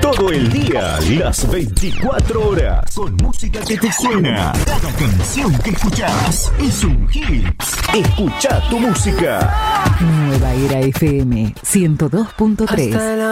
Todo el día, las 24 horas, con música que te suena. Cada canción que escuchás es un hit. Escucha tu música. Nueva Era FM 102.3.